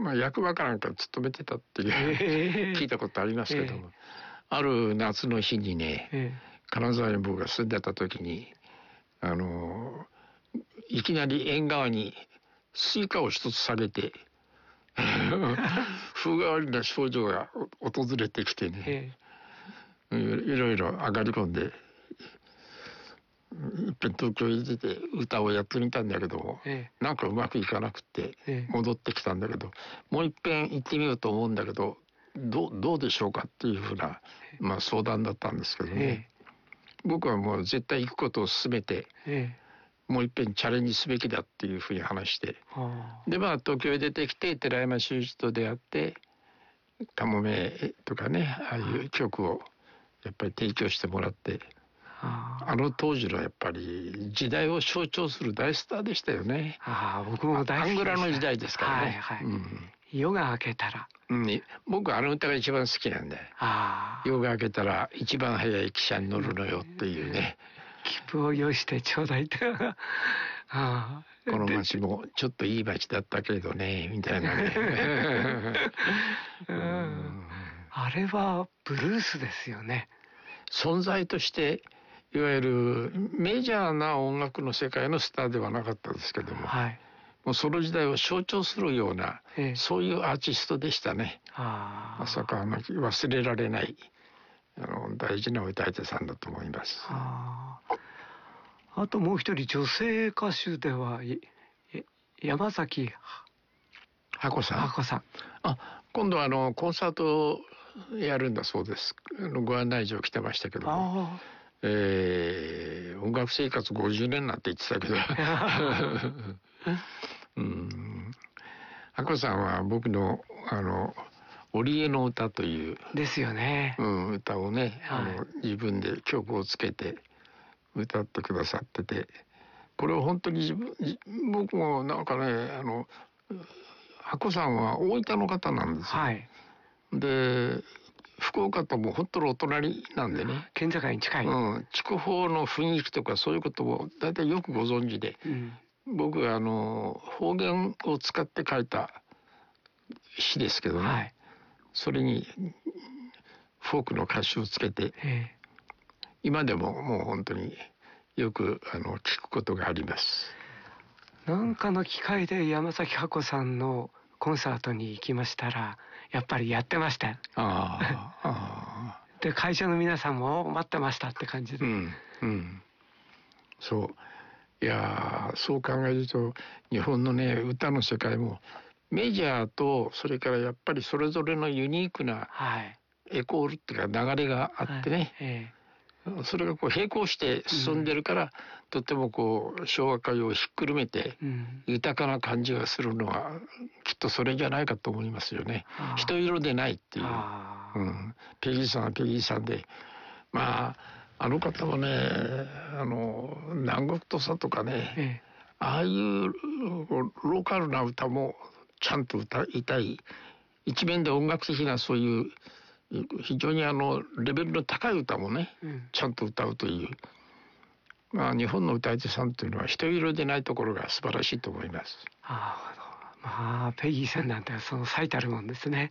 役場かなんか勤めてたっていう、聞いたことありますけども、ある夏の日にね、金沢に僕が住んでた時にいきなり縁側にスイカを一つ下げて風変わりな症状が訪れてきてね、いろいろ上がり込んでいっぺん東京へ出て歌をやってみたんだけども、なんかうまくいかなくて戻ってきたんだけど、もういっぺん行ってみようと思うんだけど、どうでしょうかっていうふうな、相談だったんですけどね、僕はもう絶対行くことを勧めて、もういっぺんチャレンジすべきだっていうふうに話して、で東京へ出てきて寺山修司と出会ってかもめとかね、ああいう曲をやっぱり提供してもらって、当時のやっぱり時代を象徴する大スターでしたよね。 僕も大好きです。 アングラの時代ですからね。 夜が明けたら、 僕は歌が一番好きなんで、夜が明けたら一番早い汽車に乗るのよっていうね、 切符を用意してちょうだいってこの街もちょっといい街だったけどねみたいなねあれはブルースですよね。 存在としていわゆるメジャーな音楽の世界のスターではなかったですけども、もうその時代を象徴するような、そういうアーティストでしたね。まさか忘れられない大事な歌い手さんだと思います。 あともう一人女性歌手では山崎箱さん。今度はコンサートをやるんだそうです。ご案内状来てましたけども、音楽生活50年なんて言ってたけど箱さんは僕の織江の歌というですよね、 歌をね、自分で曲をつけて歌ってくださってて、これを本当に僕もなんかね、箱さんは大分の方なんですよ。で福岡とも本当にお隣なんでね、 県境に近い、 筑豊の雰囲気とかそういうことを大体よくご存知で、僕は方言を使って書いた詩ですけどね、それにフォークの歌詞をつけて、今でももう本当によく聞くことがあります。 なんかの機会で山崎箱さんのコンサートに行きましたらやっぱりやってました。で会場の皆さんも待ってましたって感じで、 そういやそう考えると日本のね歌の世界もメジャーとそれからやっぱりそれぞれのユニークなエコールっていうか流れがあってね、それが並行して進んでるから、とても昭和歌謡をひっくるめて豊かな感じがするのはきっとそれじゃないかと思いますよね。一色でないっていう、ペギーさんはペギーさんで、あの方もね南国土佐とかね、ああいうローカルな歌もちゃんと歌いたい、一面で音楽的なそういう非常にレベルの高い歌もね、ちゃんと歌うという、日本の歌い手さんというのは一色でないところが素晴らしいと思います。 ペギーさんなんてその最たるもんですね。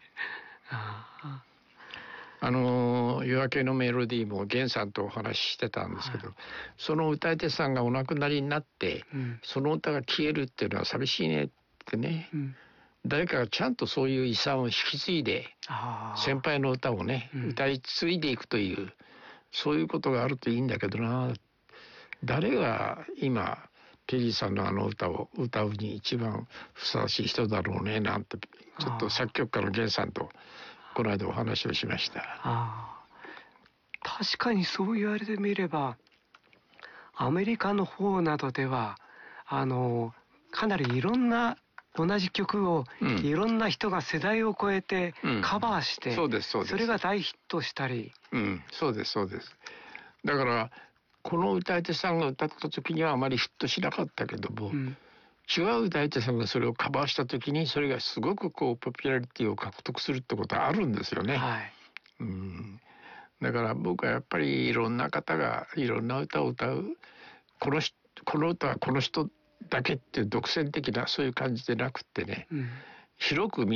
夜明けのメロディーも源さんとお話ししてたんですけど、その歌い手さんがお亡くなりになって、その歌が消えるっていうのは寂しいねってね、誰かがちゃんとそういう遺産を引き継いで先輩の歌をね、歌い継いでいくというそういうことがあるといいんだけどな、誰が今ペギーさんの歌を歌うに一番ふさわしい人だろうねなんて、ちょっと作曲家の源さんとこの間お話をしました。 確かにそう言われてみればアメリカの方などではかなりいろんな同じ曲をいろんな人が世代を超えてカバーして、それが大ヒットしたり、 そうですだからこの歌い手さんが歌った時にはあまりヒットしなかったけども、違う歌い手さんがそれをカバーした時にそれがすごくポピュラリティを獲得するってことはあるんですよね。だから僕はやっぱりいろんな方がいろんな歌を歌う、この歌はこの人だけっていう独占的なそういう感じでなくってね、広く